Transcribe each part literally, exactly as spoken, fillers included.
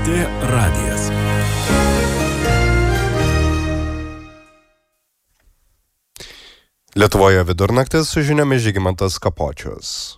T radijas. Lietuvoje vidurnaktis su žiniomis Žygimantas Kapočius.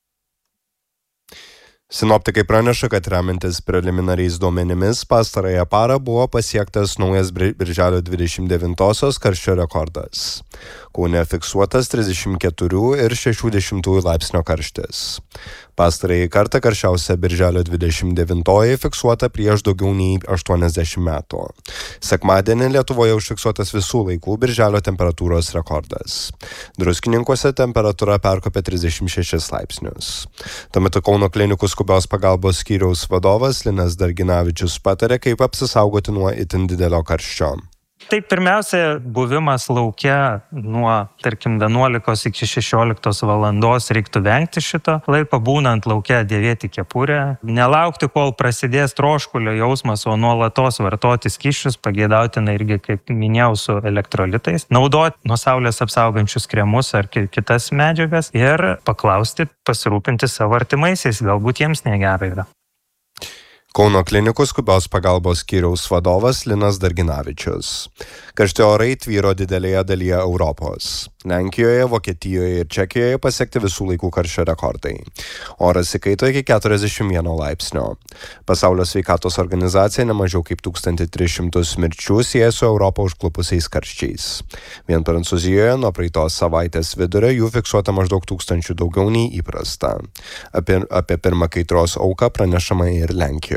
Sinoptikai praneša, kad remiantis preliminariais duomenimis pastarąją parą buvo pasiektas naujas birželio dvidešimt devintosios karščio rekordas. Kaune fiksuotas trisdešimt keturių ir šešių dešimtųjų laipsnio karštis. Pastarąjį kartą karščiausia birželio dvidešimt devintoji fiksuota prieš daugiau nei aštuoniasdešimt metų. Sekmadienį Lietuvoje užfiksuotas visų laikų birželio temperatūros rekordas. Druskininkuose temperatūra perkopė trisdešimt šešis laipsnius. Tuo metu Kauno klinikų skubios pagalbos skyriaus vadovas Linas Darginavičius patarė, kaip apsisaugoti nuo itin didelio karščio. Tai pirmiausia, buvimas laukia nuo, tarkim, vienuolikos iki šešioliktos valandos reiktų vengti šito laiko, būnant laukia dėvėti kepurę, nelaukti, kol prasidės troškulio jausmas, o nuolatos vartoti skysčius, pageidautina irgi, kaip minėjau, su elektrolitais, naudoti nuo saulės apsaugančius kremus ar kitas medžiagas ir paklausti, pasirūpinti savo artimaisiais, galbūt jiems negerai yra. Kauno klinikų skubios pagalbos skyriaus vadovas Linas Darginavičius. Karšti orai tvyro didelėje dalyje Europos. Lenkijoje, Vokietijoje ir Čekijoje pasiekti visų laikų karščio rekordai. Oras įkaito iki keturiasdešimt vieno laipsnio. Pasaulio sveikatos organizacija nemažiau kaip tūkstantis tris šimtus mirčių sieja su Europą užklupusiais karščiais. Vien Prancūzijoje nuo praeitos savaitės vidurio jų fiksuota maždaug tūkstančių daugiau nei įprasta. Apie, apie pirmą kaitros auką pranešama ir Lenkijoje.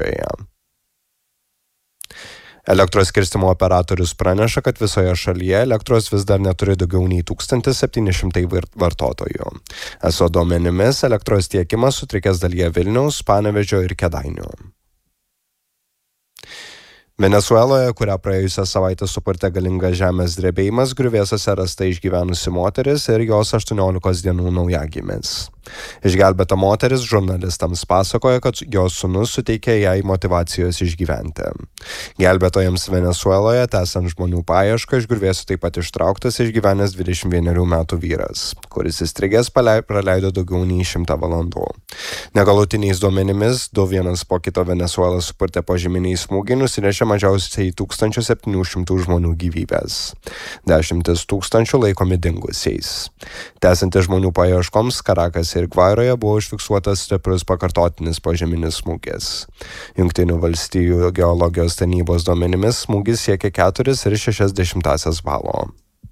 Elektros skirstymo operatorius praneša, kad visoje šalyje elektros vis dar neturi daugiau nei tūkstantis septyni šimtai vartotojų. Eso duomenimis elektros tiekimas sutrikęs dalyje Vilniaus, Panevėžio ir Kėdainių. Venesueloje, kurią praėjusią savaitę supurtė galingas žemės drebėjimas, griuvėsiuose rasta išgyvenusi moteris ir jos aštuoniolikos dienų naujagimis. Išgelbėta moteris žurnalistams pasakoja, kad jos sūnus suteikė jai motyvacijos išgyventi. Gelbėtojams Venesueloje, tęsiant žmonių paiešką, iš griuvėsių taip pat ištrauktas išgyvenęs dvidešimt vienerių metų vyras, kuris įstrigęs praleido daugiau nei šimtą valandų. Negalutiniais duomenimis, du vienas po kito Venesuelą supurtė požeminiai smūgiai nusinešė mažiausiai tūkstantis septyni šimtai žmonių gyvybės. Dešimtis tūkstančių laikomi dingusiais. Tęsiantis žmonių paieškoms, Karakas ir Gvairoje buvo užfiksuotas stiprus pakartotinis požeminis smūgis. Jungtinių valstijų geologijos tarnybos duomenimis smūgis siekė keturis ir šešias dešimtąsias balo.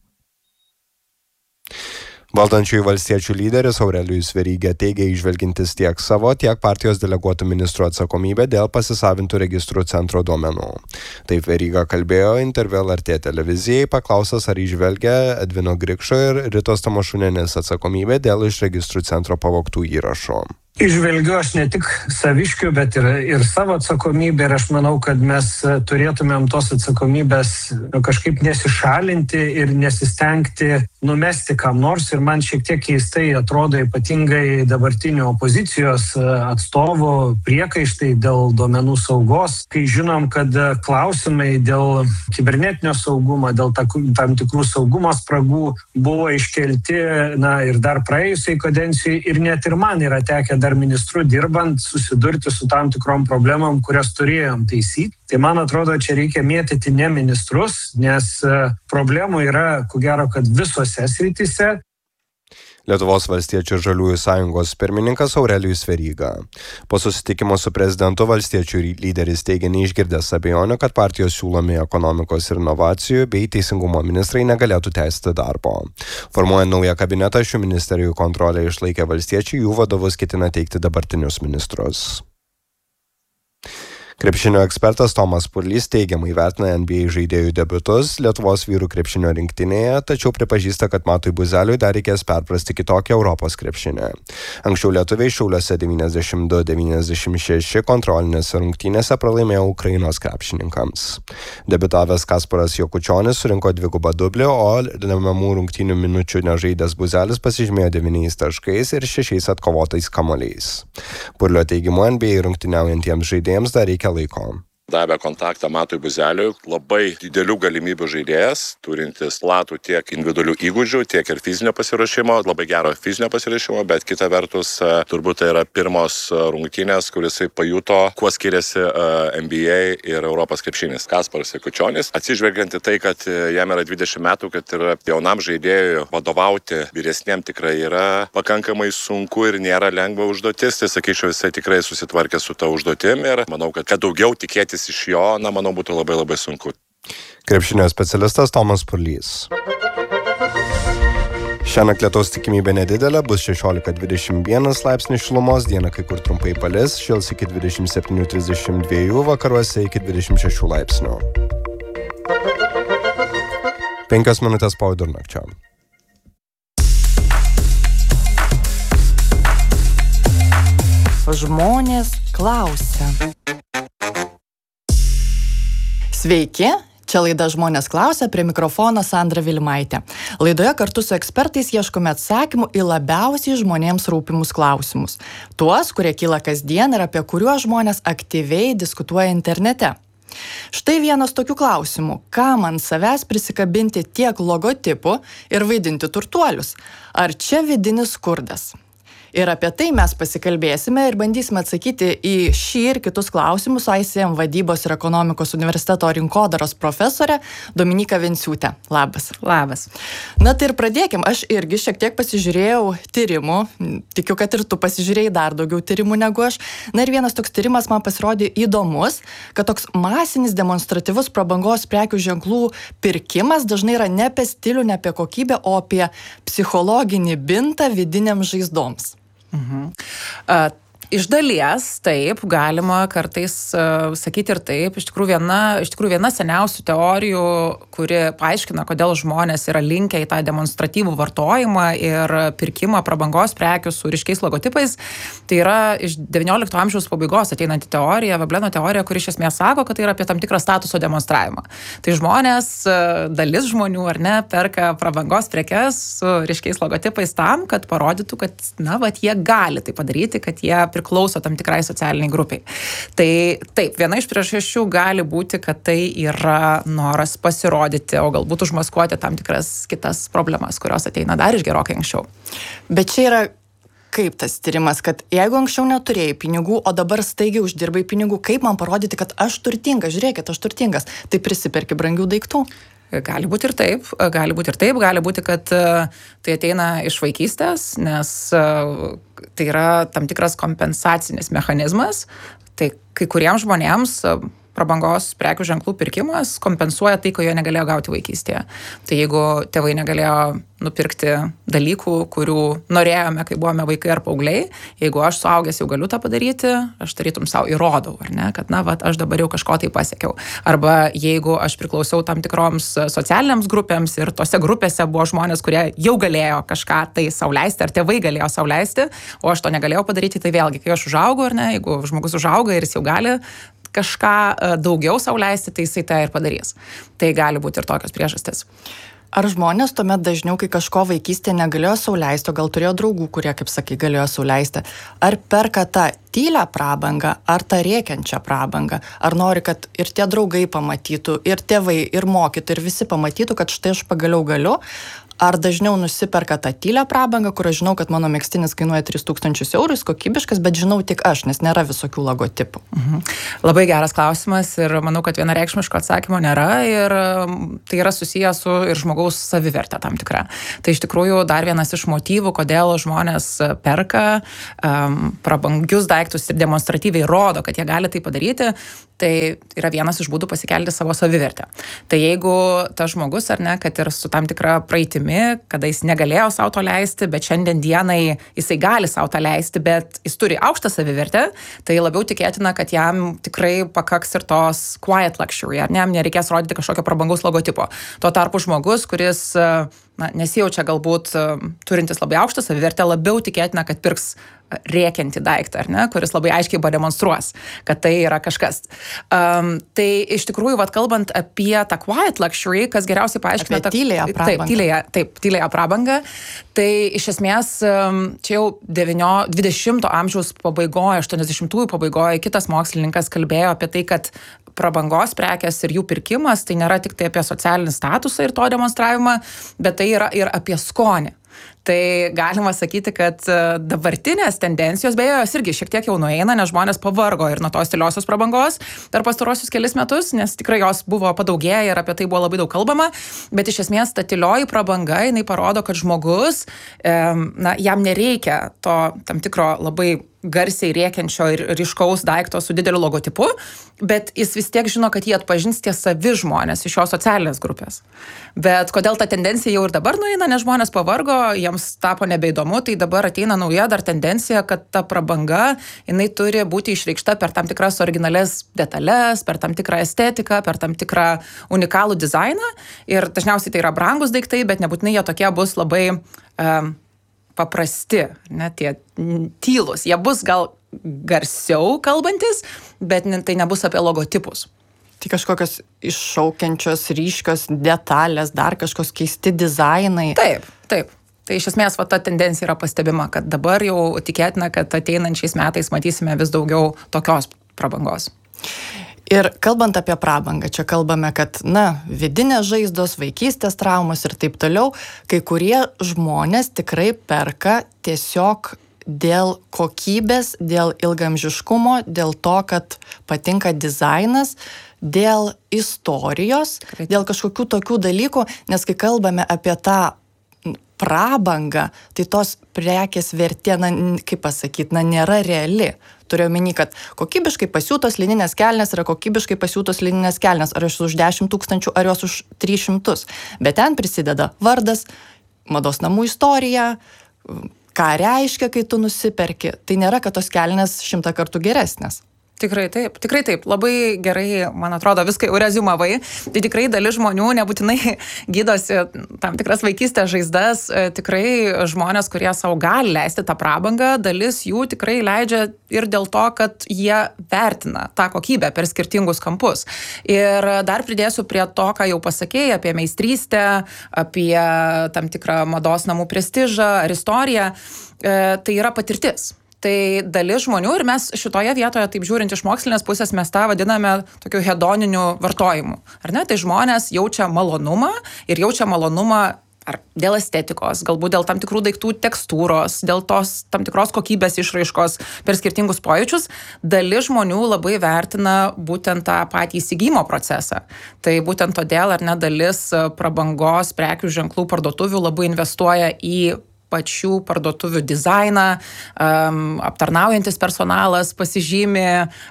Valdančiųjų valstiečių lyderis Aurelijus Veryga teigia įžvelgintis tiek savo, tiek partijos deleguotų ministrų atsakomybę dėl pasisavintų registrų centro duomenų. Taip Veryga kalbėjo interviu L R T televizijai, paklausęs, ar įžvelgia Edvino Grikšo ir Ritos Tamašunienės atsakomybę dėl iš registrų centro pavogtų įrašų. Įžvelgiu aš ne tik saviškių, bet ir, ir savo atsakomybę ir aš manau, kad mes turėtumėm tos atsakomybės kažkaip nesišalinti ir nesistengti numesti kam nors. Ir man šiek tiek keistai atrodo ypatingai dabartinių opozicijos atstovų priekaištai dėl duomenų saugos, kai žinom, kad klausimai dėl kibernetinio saugumo, dėl tam tikrų saugumo spragų buvo iškelti na, ir dar praėjusiai kadencijai ir net ir man yra tekę dar ministru dirbant susidurti su tam tikrom problemom, kurias turėjom taisyti. Tai man atrodo, čia reikia mėtyti ne ministrus, nes problemų yra, ko gero, kad visose srityse. Lietuvos valstiečių žaliųjų sąjungos pirmininkas Aurelijus Veryga. Po susitikimo su prezidentu valstiečių lyderis teigia neišgirdęs abejonių, kad partijos siūlomi ekonomikos ir inovacijų bei teisingumo ministrai negalėtų tęsti darbo. Formuojant naują kabinetą, šių ministerijų kontrolę išlaikę valstiečiai, jų vadovus ketina teikti dabartinius ministrus. Krepšinio ekspertas Tomas Purlys teigiamai vertina N B A žaidėjų debiutus Lietuvos vyrų krepšinio rinktinėje, tačiau pripažįsta, kad Matui Buzeliui dar reikės perprasti kitokią Europos krepšinį. Anksčiau lietuviai Šiauliuose devyniasdešimt du devyniasdešimt šeši kontrolinėse rungtynėse pralaimėjo Ukrainos krepšininkams. Debiutavęs Kasparas Jokučionis surinko dvigubą dublį, o lemiamų rungtynių minučių nežaidęs Buzelis pasižymėjo devyniais taškais ir šešiais atkovotais kamuoliais. Purlio teigimu N B A rungtyniaujantiems žaidėjams dar reikia laiko. davė kontaktą Matui Buzeliui, labai didelių galimybių žaidėjas, turintis platų tiek individualių įgūdžių, tiek ir fizinio pasiruošimo, labai gero fizinio pasiruošimo, bet kita vertus turbūt tai yra pirmos rungtynės, kuris pajuto, kuo skiriasi N B A ir Europos krepšinis. Kasparas Jakučionis, atsižvelgiant į tai, kad jam yra dvidešimt metų, kad ir jaunam žaidėjui vadovauti vyresniem tikrai yra pakankamai sunku ir nėra lengva užduotis, tai sakyčiau, jisai tikrai susitvarkė su ta užduotim ir manau, kad, kad daugiau tikėtis iš jo, na, manau, būtų labai labai sunku. Krepšinio specialistas Tomas Purlys. Šiąnakt lietaus tikimybė nedidelė, bus šešiolika dvidešimt vienas laipsnių šilumos, dieną kai kur trumpai palis, šils iki dvidešimt septyni trisdešimt dva, vakaruose iki dvidešimt šeši laipsnių. Penkios minutės po vidurnakčio. Žmonės klausia. Sveiki, čia laida Žmonės klausia, prie mikrofono Sandra Vilimaitė. Laidoje kartu su ekspertais ieškome atsakymų į labiausiai žmonėms rūpimus klausimus. Tuos, kurie kyla kasdien ir apie kuriuos žmonės aktyviai diskutuoja internete. Štai vienas tokių klausimų. Kam ant savęs prisikabinti tiek logotipų ir vaidinti turtuolius? Ar čia vidinis skurdas? Ir apie tai mes pasikalbėsime ir bandysime atsakyti į šį ir kitus klausimus su I C M vadybos ir ekonomikos universiteto rinkodaros profesorė Dominyka Venciūtė. Labas. Labas. Na tai ir pradėkim. Aš irgi šiek tiek pasižiūrėjau tyrimų. Tikiu, kad ir tu pasižiūrėjai dar daugiau tyrimų negu aš. Na ir vienas toks tyrimas man pasirodė įdomus, kad toks masinis demonstratyvus prabangos prekių ženklų pirkimas dažnai yra ne apie stilių, ne apie kokybę, o apie psichologinį bintą vidiniams žaizdoms. Mhm. Uh, iš dalies, taip, galima kartais uh, sakyti ir taip. Iš tikrųjų, viena, iš tikrųjų viena seniausių teorijų, kuri paaiškina, kodėl žmonės yra linkę į tą demonstratyvų vartojimą ir pirkimą prabangos prekių su ryškiais logotipais, tai yra iš devyniolikto amžiaus pabaigos ateinanti teorija, Vebleno teorija, kuri iš esmės sako, kad tai yra apie tam tikrą statuso demonstravimą. Tai žmonės, dalis žmonių, ar ne, perka prabangos prekes su ryškiais logotipais tam, kad parodytų, kad, na, vat, jie gali tai padaryti, kad jie priklauso tam tikrai socialiniai grupiai. Tai taip, viena iš priežasčių gali būti, kad tai yra noras pasirodyti, o galbūt užmaskuoti tam tikras kitas problemas, kurios ateina dar iš gerokai anksčiau. Bet čia yra kaip tas tyrimas, kad jeigu anksčiau neturėjai pinigų, o dabar staigiai uždirbai pinigų, kaip man parodyti, kad aš turtingas, žiūrėkit, aš turtingas, tai prisiperki brangių daiktų? Gali būti ir taip, gali būti ir taip, gali būti, kad tai ateina iš vaikystės, nes tai yra tam tikras kompensacinis mechanizmas. Tai kai kuriems žmonėms prabangos prekių ženklų pirkimas kompensuoja tai, ko jie negalėjo gauti vaikystėje. Tai jeigu tėvai negalėjo nupirkti dalykų, kurių norėjome, kai buvome vaikai ar paaugliai, jeigu aš suaugęs jau galiu tą padaryti, aš tarytum savo įrodau, ar ne, kad, na, vat, aš dabar jau kažko tai pasiekiau. Arba jeigu aš priklausiau tam tikroms socialiniams grupėms ir tose grupėse buvo žmonės, kurie jau galėjo kažką tai sau leisti, ar tėvai galėjo sau leisti, o aš to negalėjau padaryti, tai vėlgi, kai aš užaugau, ar ne, jeigu žmogus užauga ir jis jau gali kažką daugiau sau leisti, tai jisai tai ir padarys. Tai gali būti ir tokios priežastys. Ar žmonės tuomet dažniau, kai kažko vaikystėje negalėjo sau leisti, o gal turėjo draugų, kurie, kaip sakai, galėjo sau leisti, ar perka tą tylią prabangą, ar tą rėkiančią prabangą, ar nori, kad ir tie draugai pamatytų, ir tėvai, ir mokytojai, ir visi pamatytų, kad štai aš pagaliau galiu, ar dažniau nusiperka tą tylią prabangą, kur aš žinau, kad mano megztinis kainuoja tris tūkstančius eurų, jis kokybiškas, bet žinau tik aš, nes nėra visokių logotipų. Mhm. Labai geras klausimas ir manau, kad vienareikšmiško atsakymo nėra ir tai yra susijęs su ir žmogaus savivertė tam tikra. Tai iš tikrųjų dar vienas iš motyvų, kodėl žmonės perka um, prabangius daiktus ir demonstratyviai rodo, kad jie gali tai padaryti, tai yra vienas iš būdų pasikelti savo savivertę. Tai jeigu tas žmogus, ar ne, kad ir su tam tikra praeitimi, kada jis negalėjo savo to leisti, bet šiandien dienai jisai gali savo tą leisti, bet jis turi aukštą savivertę, tai labiau tikėtina, kad jam tikrai pakaks ir tos quiet luxury, ar ne, jam nereikės rodyti kažkokio prabangaus logotipo. Tuo tarpu žmogus, kuris na, nesijaučia galbūt turintis labai aukštą savivertę, labiau tikėtina, kad pirks rėkiantį daiktą, ar ne, kuris labai aiškiai pademonstruos, kad tai yra kažkas. Um, tai iš tikrųjų, vat, kalbant apie tą quiet luxury, kas geriausiai paaiškina... Apie tylėją prabangą. Taip, tylėją, taip, tylėją prabangą. Tai iš esmės, čia jau dvidešimto amžiaus pabaigoje, aštuoniasdešimtųjų pabaigoje, kitas mokslininkas kalbėjo apie tai, kad prabangos prekės ir jų pirkimas, tai nėra tik tai apie socialinį statusą ir to demonstravimą, bet tai yra ir apie skonį. Tai galima sakyti, kad dabartinės tendencijos, beje, jos irgi šiek tiek jau nueina, nes žmonės pavargo ir nuo tos tyliosios prabangos per pastarosius kelis metus, nes tikrai jos buvo padaugėję ir apie tai buvo labai daug kalbama, bet iš esmės ta tylioji prabanga, jinai parodo, kad žmogus, na, jam nereikia to tam tikro labai garsiai rėkiančio ir ryškaus daikto su dideliu logotipu, bet jis vis tiek žino, kad jį atpažins tie savi žmonės iš jo socialinės grupės. Bet kodėl ta tendencija jau ir dabar nueina, nes žmonės pavargo, jiems tapo nebeįdomu, tai dabar ateina nauja dar tendencija, kad ta prabanga, jinai turi būti išreikšta per tam tikras originales detalės, per tam tikrą estetiką, per tam tikrą unikalų dizainą ir dažniausiai tai yra brangus daiktai, bet nebūtinai jie tokie bus labai um, paprasti, ne, tie tylus. Jie bus gal garsiau kalbantis, bet tai nebus apie logotipus. Tai kažkokios iššaukiančios, ryškios detalės, dar kažkokios keisti dizainai. Taip, taip. Tai iš esmės va, ta tendencija yra pastebima, kad dabar jau tikėtina, kad ateinančiais metais matysime vis daugiau tokios prabangos. Ir kalbant apie prabangą, čia kalbame, kad, na, vidinės žaizdos, vaikystės traumos ir taip toliau, kai kurie žmonės tikrai perka tiesiog dėl kokybės, dėl ilgamžiškumo, dėl to, kad patinka dizainas, dėl istorijos, dėl kažkokių tokių dalykų, nes kai kalbame apie tą prabangą, tai tos prekės vertė, na, kaip pasakyti, na, nėra reali. Turiu omeny, kad kokybiškai pasiūtos lininės kelnės yra kokybiškai pasiūtos lininės kelnės, ar jos už dešimt tūkstančių, ar jos už tris šimtus. Bet ten prisideda vardas, mados namų istorija, ką reiškia, kai tu nusiperki. Tai nėra, kad tos kelnės šimtą kartų geresnės. Tikrai taip, tikrai taip. Labai gerai, man atrodo, viską jau reziumavai. Tai tikrai dalis žmonių nebūtinai gydosi tam tikras vaikystės žaizdas. Tikrai žmonės, kurie savo gali leisti tą prabangą, dalis jų tikrai leidžia ir dėl to, kad jie vertina tą kokybę per skirtingus kampus. Ir dar pridėsiu prie to, ką jau pasakėjai apie meistrystę, apie tam tikrą mados namų prestižą ar istoriją. Tai yra patirtis. Tai dalis žmonių ir mes šitoje vietoje, taip žiūrint iš mokslinės pusės, mes tą vadiname tokiu hedoniniu vartojimu. Ar ne? Tai žmonės jaučia malonumą ir jaučia malonumą ar dėl estetikos, galbūt dėl tam tikrų daiktų tekstūros, dėl tos tam tikros kokybės išraiškos per skirtingus pojūčius. Dalis žmonių labai vertina būtent tą patį įsigijimo procesą. Tai būtent todėl, ar ne, dalis prabangos prekių ženklų parduotuvių labai investuoja į pačių parduotuvių dizainą, um, aptarnaujantis personalas pasižymi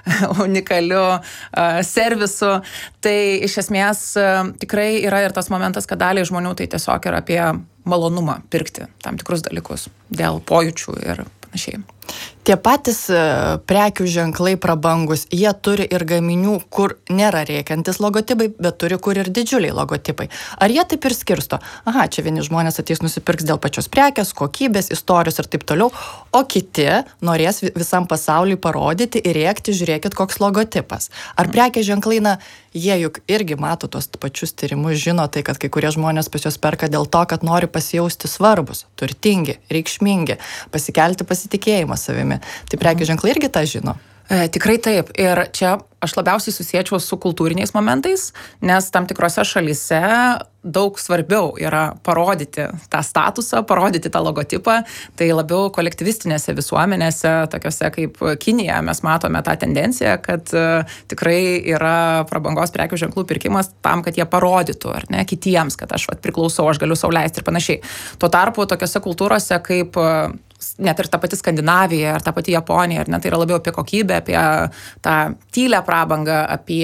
unikaliu uh, servisu. Tai iš esmės uh, tikrai yra ir tas momentas, kad daliai žmonių tai tiesiog yra apie malonumą pirkti tam tikrus dalykus dėl pojūčių ir panašiai. Tie patys prekių ženklai prabangus, jie turi ir gaminių, kur nėra rėkiantis logotipai, bet turi kur ir didžiuliai logotipai. Ar jie taip ir skirsto? Aha, čia vieni žmonės ateis nusipirks dėl pačios prekės, kokybės, istorijos ir taip toliau, o kiti norės visam pasauliui parodyti ir rėkti, žiūrėkit, koks logotipas. Ar prekės ženklai, na, jie juk irgi mato tos pačius tyrimus, žino tai, kad kai kurie žmonės pas juos perka dėl to, kad nori pasijausti svarbus, turtingi, reikšmingi, pasikelti pasitikėjimą savimi. Tai prekių ženklai irgi tą žino. E, tikrai taip. Ir čia aš labiausiai susiečiau su kultūriniais momentais, nes tam tikrose šalyse daug svarbiau yra parodyti tą statusą, parodyti tą logotipą. Tai labiau kolektyvistinėse visuomenėse, tokiose kaip Kinija, mes matome tą tendenciją, kad uh, tikrai yra prabangos prekių ženklų pirkimas tam, kad jie parodytų, ar ne, kitiems, kad aš vat, priklausau, aš galiu sau leisti ir panašiai. Tuo tarpu tokiose kultūrose kaip uh, net ir ta pati Skandinavija ar ta pati Japonija, ar ne, tai yra labiau apie kokybę, apie tą tylę prabangą, apie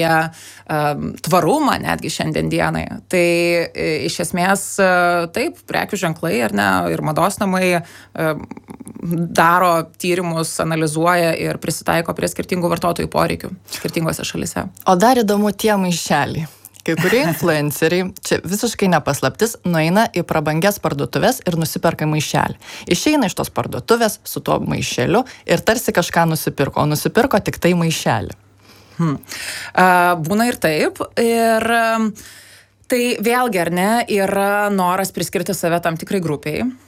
um, tvarumą netgi šiandien dienai. Tai e, iš esmės e, taip, prekių ženklai, ar ne, ir mados namai e, daro tyrimus, analizuoja ir prisitaiko prie skirtingų vartotojų poreikių skirtingose šalise. O dar įdomu tie maišeliai. Kai kurie influenceriai, čia visiškai nepaslaptis, nueina į prabangias parduotuvės ir nusiperka maišelį. Išeina iš tos parduotuvės su tuo maišeliu ir tarsi kažką nusipirko, o nusipirko tik tai maišelį. Hmm. Uh, būna ir taip. Ir um, tai vėlgi, ar ne, yra noras priskirti save tam tikrai grupiai.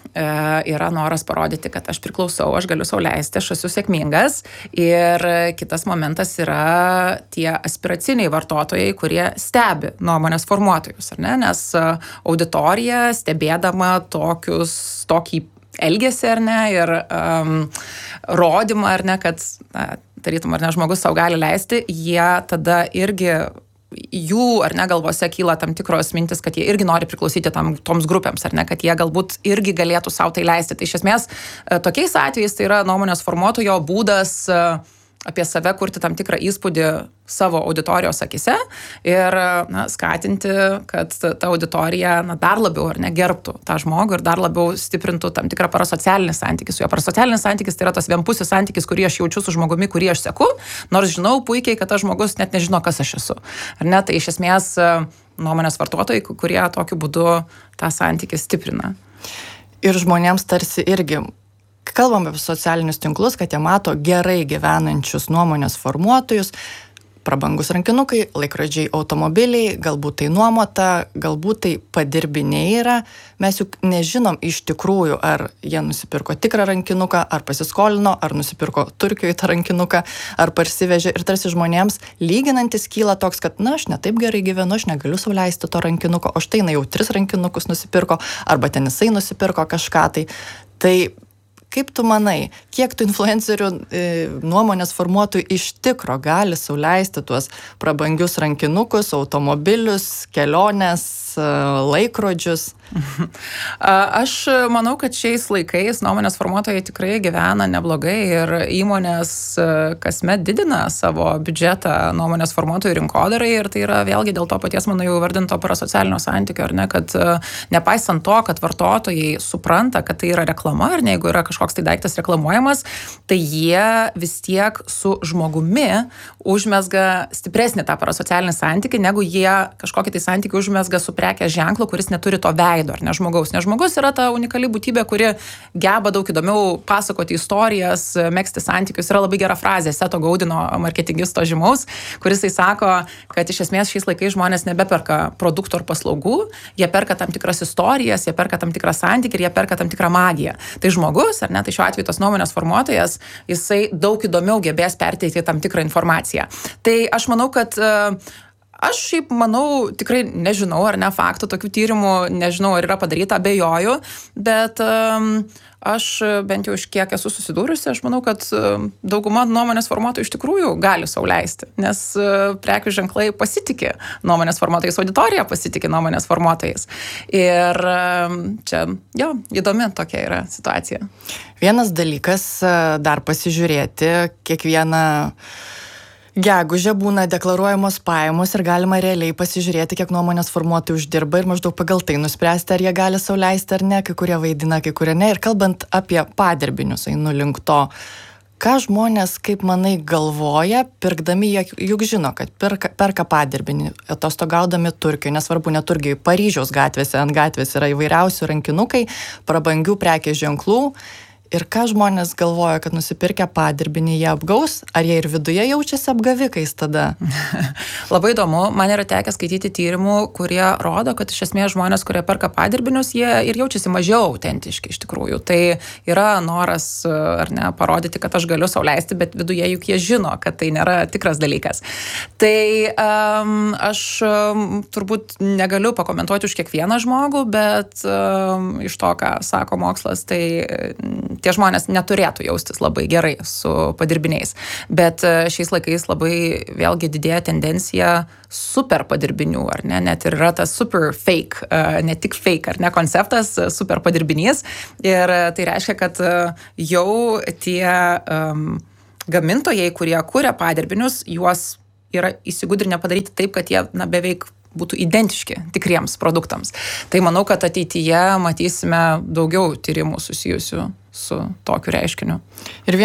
yra noras parodyti, kad aš priklausau, aš galiu sau leisti, aš esu sėkmingas. Ir kitas momentas yra tie aspiraciniai vartotojai, kurie stebi nuomonės formuotojus, ar ne? Nes auditorija stebėdama tokius, tokį elgesį, ar ne, ir um, rodymą, ar ne, kad, na, tarytum, ar ne, žmogus sau gali leisti, jie tada irgi, jų, ar ne, galvose kyla tam tikros mintis, kad jie irgi nori priklausyti tam, toms grupėms, ar ne, kad jie galbūt irgi galėtų sau tai leisti. Tai iš esmės, tokiais atvejais tai yra nuomonės formuotojo būdas apie save kurti tam tikrą įspūdį savo auditorijos akise ir, na, skatinti, kad ta auditorija, na, dar labiau, ar ne, gerbtų tą žmogų ir dar labiau stiprintų tam tikrą parasocialinį santykį su juo. Parasocialinis santykis tai yra tas vienpusis santykis, kurį aš jaučiu su žmogumi, kurį aš seku, nors žinau puikiai, kad tas žmogus net nežino, kas aš esu. Ar ne? Tai iš esmės nuomonės vartotojai, kurie tokiu būdu tą santykį stiprina. Ir žmonėms tarsi irgi kalbam apie socialinius tinklus, kad jie mato gerai gyvenančius nuomonės formuotojus, prabangus rankinukai, laikrodžiai, automobiliai, galbūt tai nuomota, galbūt tai padirbiniai yra. Mes juk nežinom iš tikrųjų, ar jie nusipirko tikrą rankinuką, ar pasiskolino, ar nusipirko Turkijoje tą rankinuką, ar parsivežė. Ir tarsi žmonėms lyginantis kyla toks, kad, na, aš ne taip gerai gyvenu, aš negaliu sau leisti to rankinuko, o štai, na, jau tris rankinukus nusipirko, arba ten jisai nusipirko kažką. Tai, tai kaip tu manai, kiek tų influencerių e, nuomonės formuotojų iš tikro gali sau leisti tuos prabangius rankinukus, automobilius, keliones, e, laikrodžius? Aš manau, kad šiais laikais nuomonės formuotojai tikrai gyvena neblogai ir įmonės kasmet didina savo biudžetą nuomonės formuotojų rinkodarai ir tai yra vėlgi dėl to paties, manau, jau vardinto parasocialinio santykio, ar ne, kad nepaisant to, kad vartotojai supranta, kad tai yra reklama, ar ne, jeigu yra kažkoks tai daiktas reklamuojamas, tai jie vis tiek su žmogumi užmesga stipresnį tą parasocialinį santykį, negu jie kažkokį tai santykį užmesga su prekės ženklu, kuris neturi to veido, ar ne, žmogaus. Nes žmogus yra ta unikali būtybė, kuri geba daug įdomiau pasakoti istorijas, megzti santykius. Yra labai gera frazė Seto Gaudino, marketingisto žymaus, kuris tai sako, kad iš esmės šiais laikais žmonės nebeperka produktų ar paslaugų, jie perka tam tikras istorijas, jie perka tam tikrą santykį ir jie perka tam tikrą magiją. Tai žmogus, ar ne, tai šiuo atveju tos nuomonės formuotojas, jisai daug įdomiau gebės perteikti tam tikrą informaciją. Tai aš manau, kad Aš šiaip manau, tikrai nežinau, ar ne faktų, tokių tyrimų, nežinau, ar yra padaryta, abejoju, bet um, aš bent jau iš kiek esu susidūrusi, aš manau, kad um, dauguma nuomonės formuotojų iš tikrųjų gali sau leisti, nes uh, prekių ženklai pasitikė nuomonės formuotojais, auditorija pasitikė nuomonės formuotojais. Ir um, čia, jo, įdomi tokia yra situacija. Vienas dalykas dar pasižiūrėti kiekvieną gegužę būna deklaruojamos pajamos ir galima realiai pasižiūrėti, kiek nuomonės formuotojai uždirba ir maždaug pagal tai nuspręsti, ar jie gali sau leisti ar ne, kai kurie vaidina, kai kurie ne. Ir kalbant apie padirbinius, einu link to, ką žmonės, kaip manai, galvoja, pirkdami, jie juk žino, kad perka, perka padirbinį, atostogaudami Turkijoje, nesvarbu, ne Turkijoje, Paryžiaus gatvėse, ant gatvės yra įvairiausių rankinukai, prabangių prekės ženklų. Ir ką žmonės galvoja, kad nusipirkę padirbinį jie apgaus, ar jie ir viduje jaučiasi apgavikais tada? Labai įdomu, man yra tekę skaityti tyrimų, kurie rodo, kad iš esmės žmonės, kurie perka padirbinius, jie ir jaučiasi mažiau autentiški iš tikrųjų. Tai yra noras, ar ne, parodyti, kad aš galiu sau leisti, bet viduje juk jie žino, kad tai nėra tikras dalykas. Tai um, aš um, turbūt negaliu pakomentuoti už kiekvieną žmogų, bet um, iš to, ką sako mokslas, tai tie žmonės neturėtų jaustis labai gerai su padirbiniais. Bet šiais laikais labai vėlgi didėja tendencija super padirbinių, ar ne? Net ir yra tas super fake, ne tik fake, ar ne, konceptas, super padirbinys. Ir tai reiškia, kad jau tie um, gamintojai, kurie kuria padirbinius, juos yra įsigudrinę padaryti taip, kad jie, na, beveik būtų identiški tikriems produktams. Tai manau, kad ateityje matysime daugiau tyrimų susijusių su tokiu reiškiniu. Ir